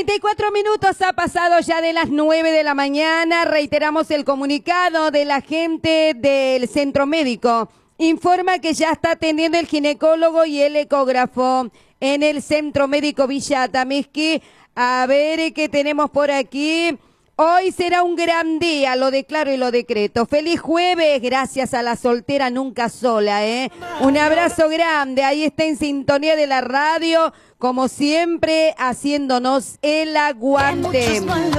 34 minutos ha pasado ya de las 9 de la mañana. Reiteramos el comunicado de la gente del centro médico. Informa que ya está atendiendo el ginecólogo y el ecógrafo en el centro médico Villa Atamisqui. A ver qué tenemos por aquí. Hoy será un gran día, lo declaro y lo decreto. Feliz jueves, gracias a la soltera nunca sola, ¿eh? Un abrazo grande, ahí está en sintonía de la radio, como siempre, haciéndonos el aguante.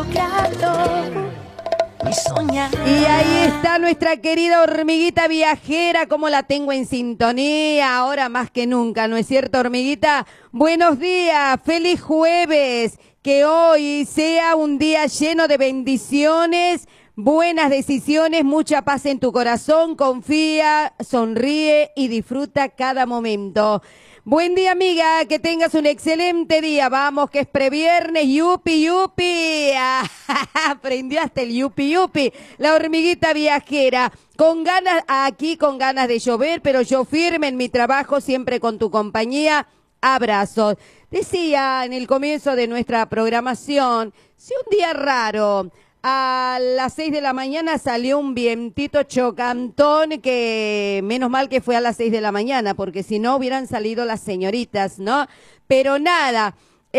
Y ahí está nuestra querida hormiguita viajera, como la tengo en sintonía, ahora más que nunca, ¿no es cierto, hormiguita? Buenos días, feliz jueves. Que hoy sea un día lleno de bendiciones, buenas decisiones, mucha paz en tu corazón, confía, sonríe y disfruta cada momento. Buen día, amiga, que tengas un excelente día. Vamos, que es previernes, yupi, yupi. Aprendió hasta el yupi, yupi. La hormiguita viajera. Con ganas, aquí con ganas de llover, pero yo firme en mi trabajo, siempre con tu compañía. Abrazos. Decía en el comienzo de nuestra programación, si un día raro, a las 6 de la mañana salió un vientito chocantón que menos mal que fue a las 6 de la mañana, porque si no hubieran salido las señoritas, ¿no? Pero nada,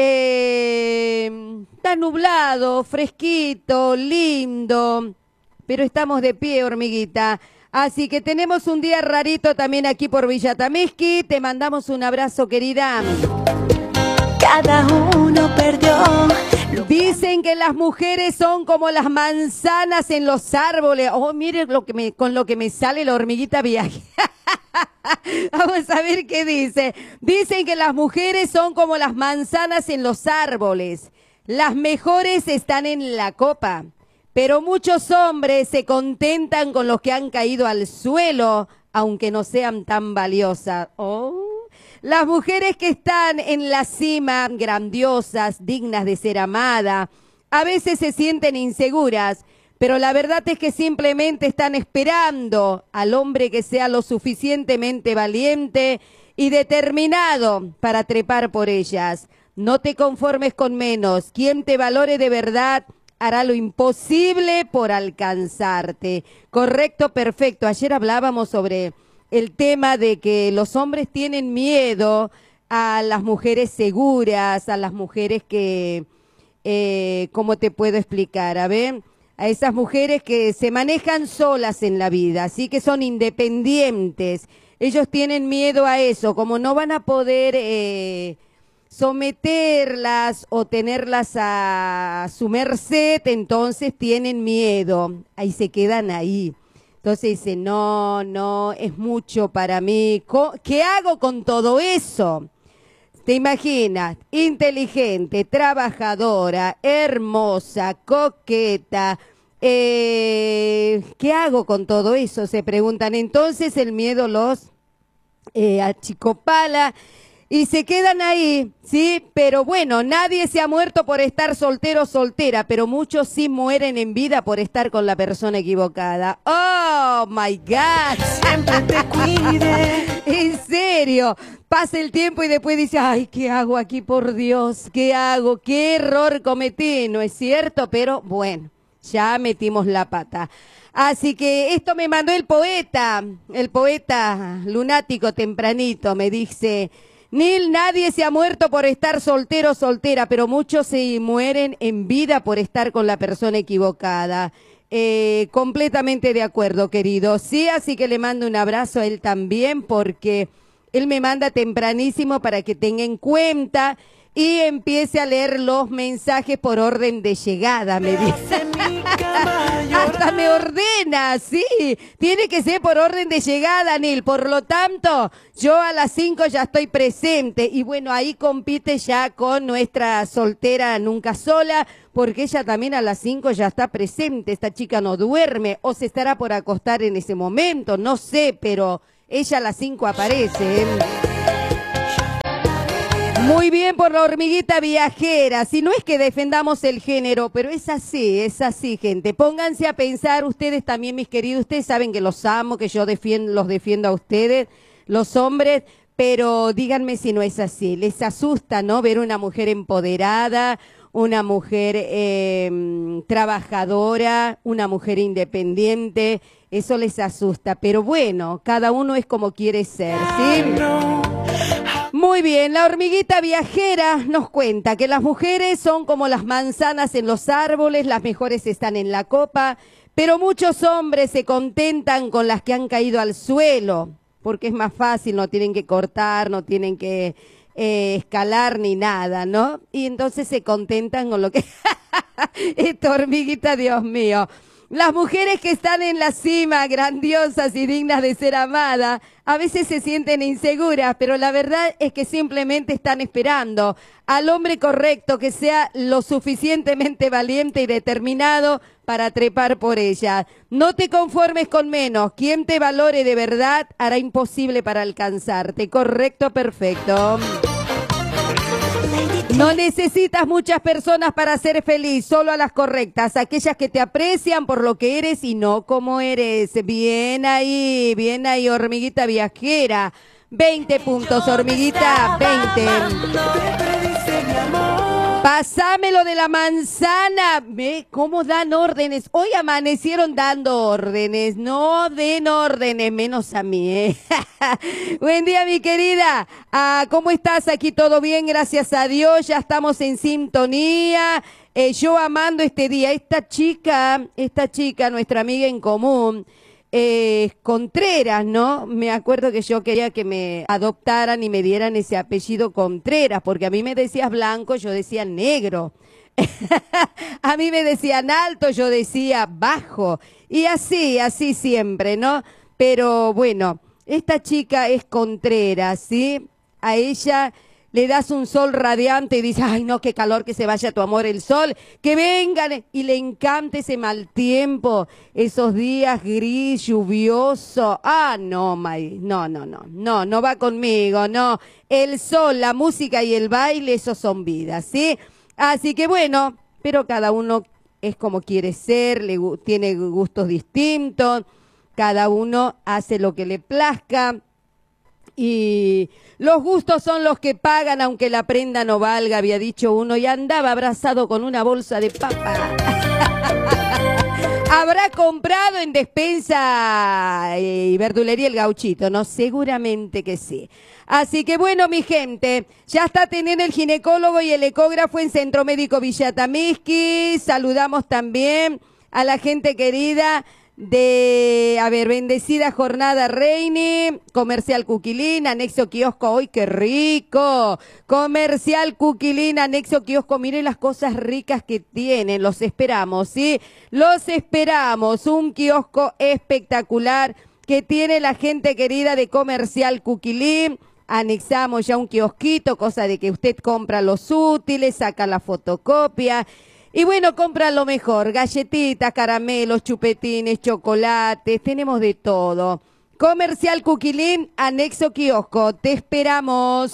está nublado, fresquito, lindo, pero estamos de pie, hormiguita. Así que tenemos un día rarito también aquí por Villa Atamisqui. Te mandamos un abrazo, querida. Cada uno perdió. Dicen que las mujeres son como las manzanas en los árboles. Oh, mire con lo que me sale la hormiguita viaje. Vamos a ver qué dice. Dicen que las mujeres son como las manzanas en los árboles. Las mejores están en la copa. Pero muchos hombres se contentan con los que han caído al suelo, aunque no sean tan valiosas. Oh. Las mujeres que están en la cima, grandiosas, dignas de ser amadas, a veces se sienten inseguras, pero la verdad es que simplemente están esperando al hombre que sea lo suficientemente valiente y determinado para trepar por ellas. No te conformes con menos. Quien te valore de verdad hará lo imposible por alcanzarte. Correcto, perfecto. Ayer hablábamos sobre el tema de que los hombres tienen miedo a las mujeres seguras, a las mujeres que, ¿cómo te puedo explicar? A ver, a esas mujeres que se manejan solas en la vida, así que son independientes. Ellos tienen miedo a eso, como no van a poder someterlas o tenerlas a su merced, entonces tienen miedo, ahí se quedan ahí. Entonces dice, no, es mucho para mí. ¿Qué hago con todo eso? ¿Te imaginas? Inteligente, trabajadora, hermosa, coqueta. ¿Qué hago con todo eso? Se preguntan. Entonces el miedo los achicopala y se quedan ahí, ¿sí? Pero bueno, nadie se ha muerto por estar soltero o soltera, pero muchos sí mueren en vida por estar con la persona equivocada. ¡Oh, my God! Siempre te cuide. En serio, pasa el tiempo y después dice, ay, ¿qué hago aquí, por Dios? ¿Qué hago? ¿Qué error cometí? ¿No es cierto? Pero bueno, ya metimos la pata. Así que esto me mandó el poeta lunático tempranito, me dice... Nil, nadie se ha muerto por estar soltero o soltera, pero muchos se mueren en vida por estar con la persona equivocada. Completamente de acuerdo, querido. Sí, así que le mando un abrazo a él también, porque él me manda tempranísimo para que tenga en cuenta y empiece a leer los mensajes por orden de llegada, me dice. Hasta me ordena, sí, tiene que ser por orden de llegada, Nil, por lo tanto, yo a las 5 ya estoy presente, y bueno, ahí compite ya con nuestra soltera nunca sola, porque ella también a las 5 ya está presente, esta chica no duerme, o se estará por acostar en ese momento, no sé, pero ella a las 5 aparece, ¿eh? Muy bien por la hormiguita viajera. Si no es que defendamos el género, pero es así, gente. Pónganse a pensar ustedes también, mis queridos. Ustedes saben que los amo, que yo los defiendo a ustedes, los hombres, pero díganme si no es así. Les asusta, ¿no? Ver una mujer empoderada, una mujer trabajadora, una mujer independiente. Eso les asusta, pero bueno, cada uno es como quiere ser, ¿sí? Muy bien, la hormiguita viajera nos cuenta que las mujeres son como las manzanas en los árboles, las mejores están en la copa, pero muchos hombres se contentan con las que han caído al suelo, porque es más fácil, no tienen que cortar, no tienen que escalar ni nada, ¿no? Y entonces se contentan con lo que... Esta hormiguita, Dios mío. Las mujeres que están en la cima, grandiosas y dignas de ser amadas, a veces se sienten inseguras, pero la verdad es que simplemente están esperando al hombre correcto que sea lo suficientemente valiente y determinado para trepar por ella. No te conformes con menos. Quien te valore de verdad hará imposible para alcanzarte. Correcto, perfecto. No necesitas muchas personas para ser feliz, solo a las correctas, aquellas que te aprecian por lo que eres y no como eres. Bien ahí, hormiguita viajera. 20 puntos, hormiguita, 20. Pasámelo de la manzana. ¿Ve cómo dan órdenes? Hoy amanecieron dando órdenes. No den órdenes, menos a mí, ¿eh? Buen día, mi querida. ¿Cómo estás? Aquí todo bien, gracias a Dios. Ya estamos en sintonía. Yo amando este día. Esta chica, nuestra amiga en común, Contreras, ¿no? Me acuerdo que yo quería que me adoptaran y me dieran ese apellido Contreras, porque a mí me decías blanco, yo decía negro. A mí me decían alto, yo decía bajo. Y así siempre, ¿no? Pero bueno, esta chica es Contreras, ¿sí? A ella le das un sol radiante y dices, ay no, qué calor, que se vaya tu amor el sol, que vengan, y le encanta ese mal tiempo, esos días gris, lluvioso. No, no va conmigo, no. El sol, la música y el baile, esos son vidas, ¿sí? Así que bueno, pero cada uno es como quiere ser, tiene gustos distintos, cada uno hace lo que le plazca. Y los gustos son los que pagan, aunque la prenda no valga, había dicho uno, y andaba abrazado con una bolsa de papa. Habrá comprado en despensa y verdulería El Gauchito, ¿no? Seguramente que sí. Así que bueno, mi gente, ya está teniendo el ginecólogo y el ecógrafo en Centro Médico Villa Tamiski. Saludamos también a la gente querida de, bendecida jornada Reini, Comercial Cuquilín, anexo kiosco, ¡ay, qué rico! Comercial Cuquilín, anexo kiosco, miren las cosas ricas que tienen, los esperamos, ¿sí? Los esperamos, un kiosco espectacular que tiene la gente querida de Comercial Cuquilín. Anexamos ya un kiosquito, cosa de que usted compra los útiles, saca la fotocopia. Y bueno, compra lo mejor, galletitas, caramelos, chupetines, chocolates, tenemos de todo. Comercial Cuquilín, anexo kiosco, te esperamos.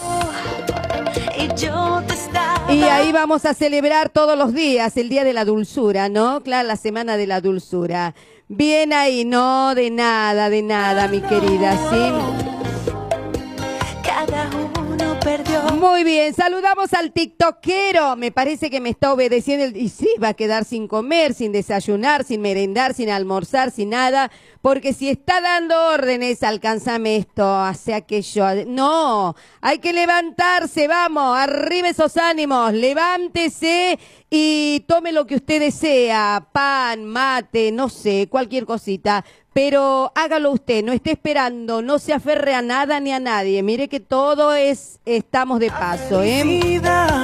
Y ahí vamos a celebrar todos los días, el Día de la Dulzura, ¿no? Claro, la Semana de la Dulzura. Bien ahí, no, de nada, mi querida, ¿sí? Cada uno perdió. Muy bien, saludamos al tiktokero, me parece que me está obedeciendo, y sí, va a quedar sin comer, sin desayunar, sin merendar, sin almorzar, sin nada, porque si está dando órdenes, alcánzame esto, hace aquello, no, hay que levantarse, vamos, arriba esos ánimos, levántese y tome lo que usted desea, pan, mate, no sé, cualquier cosita, pero hágalo usted, no esté esperando, no se aferre a nada ni a nadie. Mire que todo estamos de paso, ¿eh?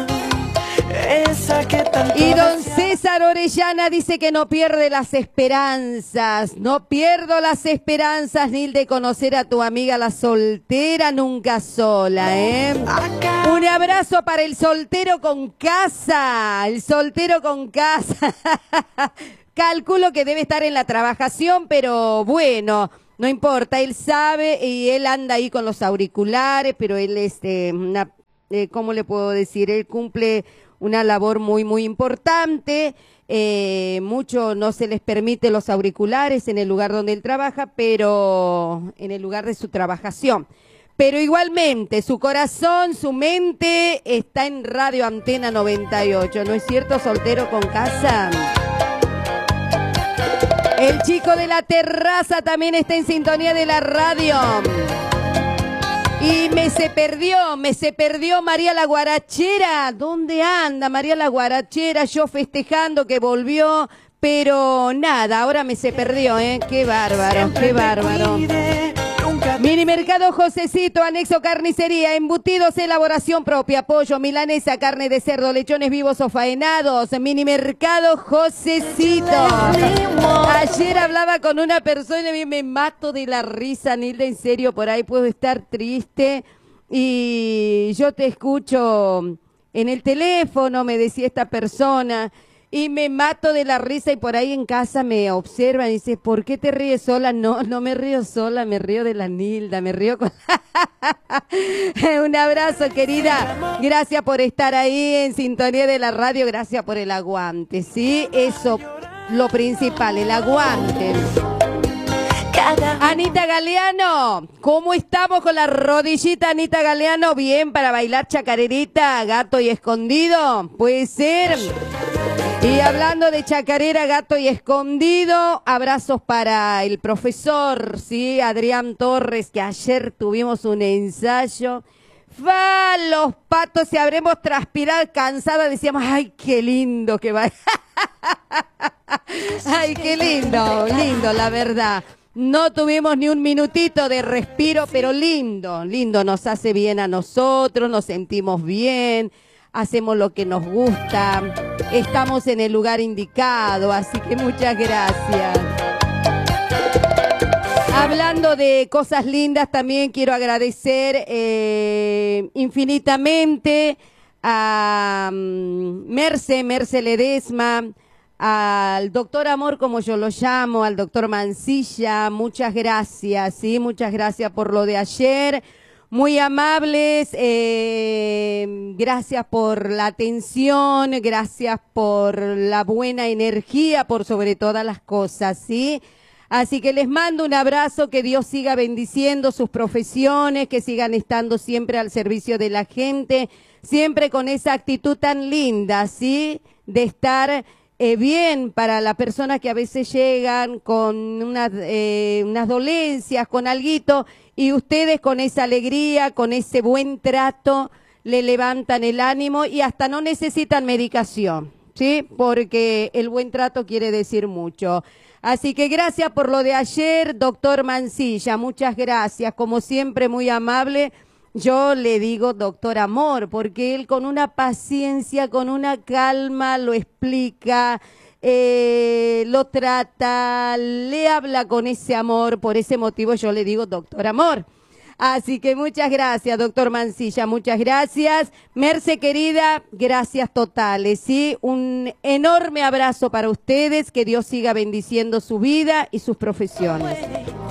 Y don César Orellana dice que no pierde las esperanzas. No pierdo las esperanzas, Nil, de conocer a tu amiga la soltera nunca sola, ¿eh? Un abrazo para el soltero con casa, el soltero con casa. Calculo que debe estar en la trabajación, pero bueno, no importa, él sabe y él anda ahí con los auriculares, pero él es ¿cómo le puedo decir? Él cumple una labor muy, muy importante. Mucho no se les permite los auriculares en el lugar donde él trabaja, pero en el lugar de su trabajación. Pero igualmente, su corazón, su mente está en Radio Antena 98. ¿No es cierto, soltero con casa? El chico de la terraza también está en sintonía de la radio. Y me se perdió María la Guarachera. ¿Dónde anda María la Guarachera? Yo festejando que volvió, pero nada, ahora me se perdió, ¿eh? Qué bárbaro, qué bárbaro. Mini Mercado Josecito, anexo carnicería, embutidos, elaboración propia, pollo, milanesa, carne de cerdo, lechones vivos o faenados. Mini Mercado Josecito. Ayer hablaba con una persona y me mato de la risa, Nilda, en serio, por ahí puedo estar triste y yo te escucho en el teléfono, me decía esta persona. Y me mato de la risa y por ahí en casa me observan y dicen, ¿por qué te ríes sola? No, no me río sola, me río de la Nilda, me río con... Un abrazo, querida. Gracias por estar ahí en sintonía de la radio, gracias por el aguante, ¿sí? Eso, lo principal, el aguante. Anita Galeano, ¿cómo estamos con la rodillita, Anita Galeano? Bien, para bailar chacarerita, gato y escondido, puede ser... Y hablando de chacarera, gato y escondido, abrazos para el profesor, ¿sí? Adrián Torres, que ayer tuvimos un ensayo. ¡Va! Los patos se habremos transpirado cansada, decíamos, ¡ay, qué lindo que va! ¡Ay, qué lindo! Lindo, la verdad. No tuvimos ni un minutito de respiro, pero lindo, lindo. Nos hace bien a nosotros, nos sentimos bien. Hacemos lo que nos gusta, estamos en el lugar indicado, así que muchas gracias. Hablando de cosas lindas, también quiero agradecer infinitamente a Merce Ledesma, al doctor Amor, como yo lo llamo, al doctor Mancilla, muchas gracias, ¿sí? Muchas gracias por lo de ayer. Muy amables, gracias por la atención, gracias por la buena energía, por sobre todas las cosas, ¿sí? Así que les mando un abrazo, que Dios siga bendiciendo sus profesiones, que sigan estando siempre al servicio de la gente, siempre con esa actitud tan linda, ¿sí? De estar bien para las personas que a veces llegan con unas dolencias, con alguito, y ustedes con esa alegría, con ese buen trato, le levantan el ánimo y hasta no necesitan medicación, ¿sí? Porque el buen trato quiere decir mucho. Así que gracias por lo de ayer, doctor Mancilla, muchas gracias, como siempre muy amable. Yo le digo doctor Amor, porque él con una paciencia, con una calma lo explica, lo trata, le habla con ese amor, por ese motivo yo le digo doctor Amor. Así que muchas gracias, doctor Mancilla, muchas gracias. Merce, querida, gracias totales, ¿sí? Un enorme abrazo para ustedes, que Dios siga bendiciendo su vida y sus profesiones.